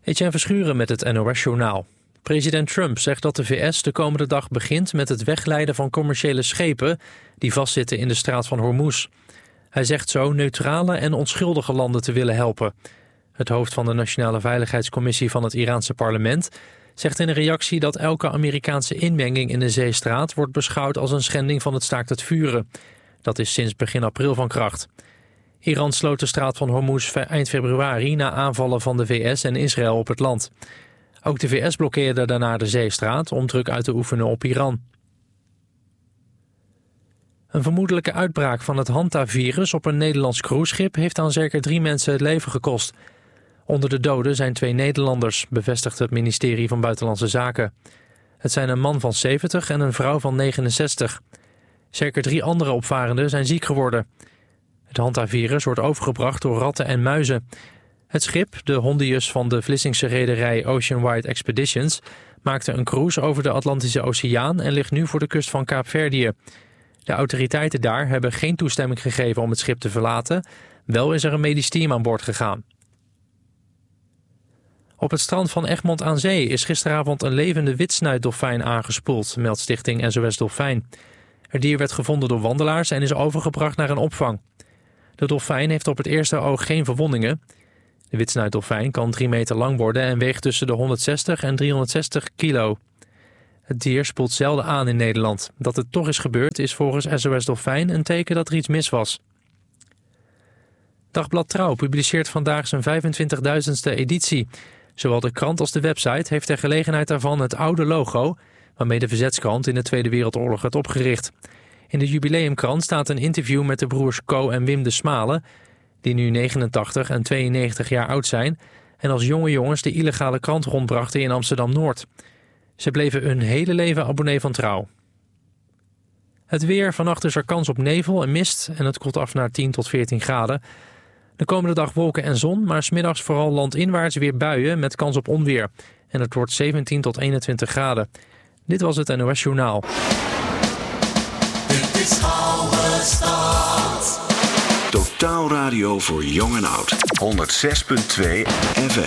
Etienne Verschuren met het NOS-journaal. President Trump zegt dat de VS de komende dag begint met het wegleiden van commerciële schepen die vastzitten in de straat van Hormuz. Hij zegt zo neutrale en onschuldige landen te willen helpen. Het hoofd van de Nationale Veiligheidscommissie van het Iraanse parlement zegt in een reactie dat elke Amerikaanse inmenging in de zeestraat wordt beschouwd als een schending van het staakt het vuren. Dat is sinds begin april van kracht. Iran sloot de straat van Hormuz eind februari na aanvallen van de VS en Israël op het land. Ook de VS blokkeerde daarna de zeestraat om druk uit te oefenen op Iran. Een vermoedelijke uitbraak van het Hanta-virus op een Nederlands cruiseschip heeft aan zeker 3 mensen het leven gekost. Onder de doden zijn 2 Nederlanders, bevestigt het ministerie van Buitenlandse Zaken. Het zijn een man van 70 en een vrouw van 69. Zeker 3 andere opvarenden zijn ziek geworden. Het Hanta-virus wordt overgebracht door ratten en muizen. Het schip, de Hondius van de Vlissingse rederij Oceanwide Expeditions, maakte een cruise over de Atlantische Oceaan en ligt nu voor de kust van Kaapverdië. De autoriteiten daar hebben geen toestemming gegeven om het schip te verlaten. Wel is er een medisch team aan boord gegaan. Op het strand van Egmond aan Zee is gisteravond een levende witsnuitdolfijn aangespoeld, meldt stichting SOS Dolfijn. Het dier werd gevonden door wandelaars en is overgebracht naar een opvang. De dolfijn heeft op het eerste oog geen verwondingen. De witsnuitdolfijn kan 3 meter lang worden en weegt tussen de 160 en 360 kilo. Het dier spoelt zelden aan in Nederland. Dat het toch is gebeurd is volgens SOS Dolfijn een teken dat er iets mis was. Dagblad Trouw publiceert vandaag zijn 25.000ste editie. Zowel de krant als de website heeft ter gelegenheid daarvan het oude logo, waarmee de verzetskrant in de Tweede Wereldoorlog werd opgericht. In de jubileumkrant staat een interview met de broers Co en Wim de Smalen, die nu 89 en 92 jaar oud zijn en als jonge jongens de illegale krant rondbrachten in Amsterdam-Noord. Ze bleven hun hele leven abonnee van Trouw. Het weer, vannacht is er kans op nevel en mist en het koelt af naar 10 tot 14 graden. De komende dag wolken en zon, maar 's middags vooral landinwaarts weer buien met kans op onweer. En het wordt 17 tot 21 graden. Dit was het NOS Journaal. Dit is Oude Stad. Totaal radio voor jong en oud. 106.2 FM.